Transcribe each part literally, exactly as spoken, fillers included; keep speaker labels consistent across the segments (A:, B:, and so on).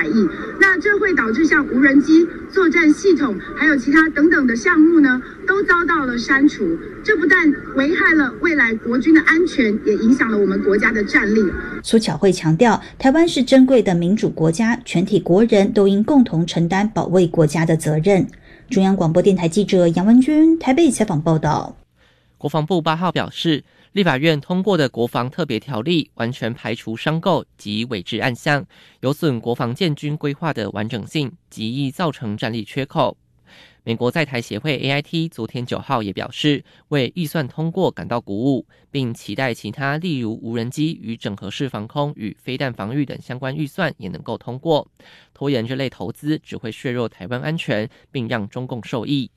A: 亿。那这会导致像无人机、作战系统，还有其他等等的项目呢，都遭到了删除。这不但危害了未来国军的安全，也影响了我们国家的战力。
B: 苏巧慧强调，台湾是珍贵的民主国家，全体国人都应共同承担保卫国家的责任。中央广播电台记者杨文君台北采访报道。
C: 国防部八号表示，立法院通过的国防特别条例完全排除商购及伪制案项，有损国防建军规划的完整性，极易造成战力缺口。美国在台协会 A I T 昨天九号也表示，为预算通过感到鼓舞，并期待其他例如无人机与整合式防空与飞弹防御等相关预算也能够通过。拖延这类投资只会削弱台湾安全，并让中共受益。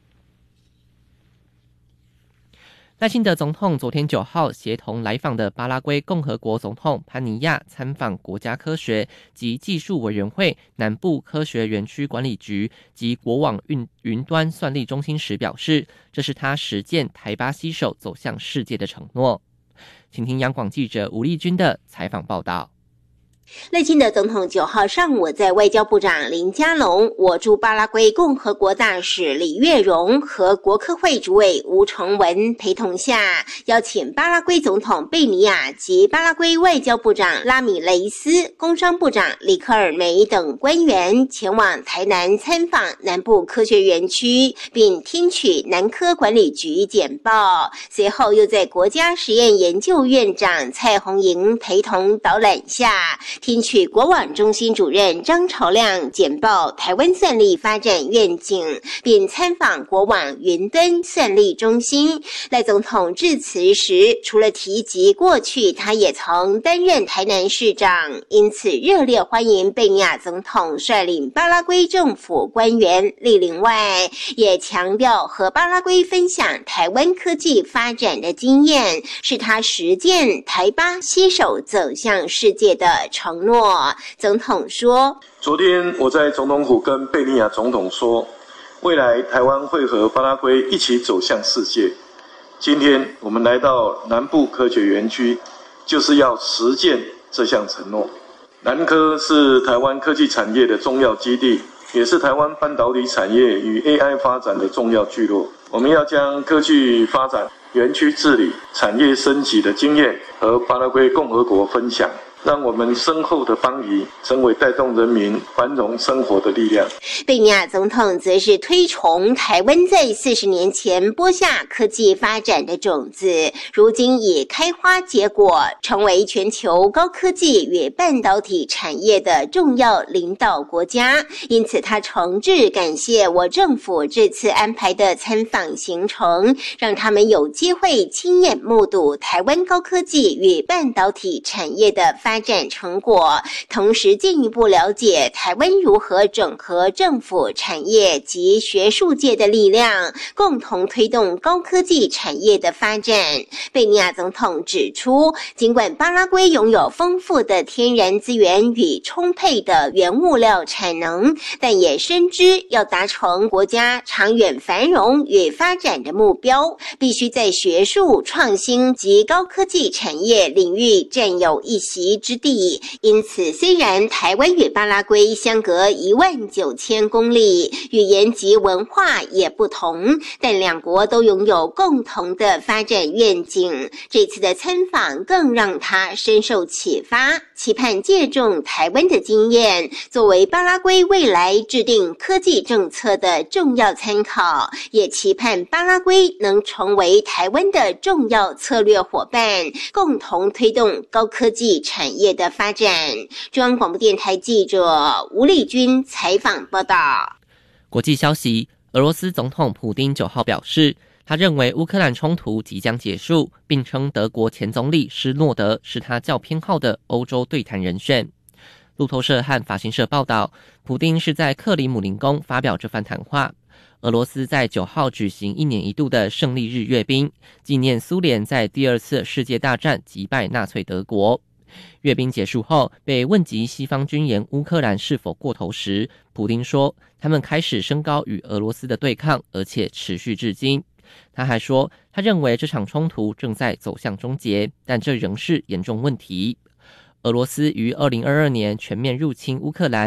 C: 赖清德总统昨天九号协同来访的巴拉圭共和国总统潘尼亚参访国家科学及技术委员会南部科学园区管理局及国网云云端算力中心时表示，这是他实践台巴携手走向世界的承诺。请听央广记者吴丽君的采访报道。
D: 赖清德总统九号上午在外交部长林佳龙、我驻巴拉圭共和国大使李月荣和国科会主委吴崇文陪同下，邀请巴拉圭总统贝尼亚及巴拉圭外交部长拉米雷斯、工商部长里克尔梅等官员前往台南参访南部科学园区，并听取南科管理局简报。随后又在国家实验研究院长蔡宏营陪同导览下，听取国网中心主任张朝亮简报台湾算力发展愿景，并参访国网云端算力中心。赖总统致辞时，除了提及过去他也曾担任台南市长，因此热烈欢迎贝尼亚总统率领巴拉圭政府官员莅临外，也强调和巴拉圭分享台湾科技发展的经验，是他实践台巴携手走向世界的承诺。总统说，
E: 昨天我在总统府跟贝尼亚总统说，未来台湾会和巴拉圭一起走向世界。今天我们来到南部科学园区，就是要实践这项承诺。南科是台湾科技产业的重要基地，也是台湾半导体产业与 A I 发展的重要聚落。我们要将科技发展、园区治理、产业升级的经验和巴拉圭共和国分享，让我们深厚的邦谊成为带动人民繁荣生活的力量。
D: 贝尼亚总统则是推崇台湾在四十年前播下科技发展的种子，如今已开花结果，成为全球高科技与半导体产业的重要领导国家。因此他诚挚感谢我政府这次安排的参访行程，让他们有机会亲眼目睹台湾高科技与半导体产业的发展成果，同时进一步了解台湾如何整合政府、产业及学术界的力量，共同推动高科技产业的发展。贝尼亚总统指出，尽管巴拉圭拥有丰富的天然资源与充沛的原物料产能，但也深知要达成国家长远繁荣与发展的目标，必须在学术、创新及高科技产业领域占有一席之地。因此，虽然台湾与巴拉圭相隔一万九千公里，语言及文化也不同，但两国都拥有共同的发展愿景。这次的参访更让他深受启发，期盼借重台湾的经验，作为巴拉圭未来制定科技政策的重要参考，也期盼巴拉圭能成为台湾的重要策略伙伴，共同推动高科技产业的发展。中央广播电台记者吴丽君采访报道。
C: 国际消息，俄罗斯总统普丁九号表示，他认为乌克兰冲突即将结束，并称德国前总理施诺德是他较偏好的欧洲对谈人选。路透社和法新社报道，普丁是在克里姆林宫发表这番谈话。俄罗斯在九号举行一年一度的胜利日阅兵，纪念苏联在第二次世界大战击败纳粹德国。阅兵结束后，被问及西方军演乌克兰是否过头时，普丁说，他们开始升高与俄罗斯的对抗，而且持续至今。他还说，他认为这场冲突正在走向终结，但这仍是严重问题。俄罗斯于二零二二年全面入侵乌克兰，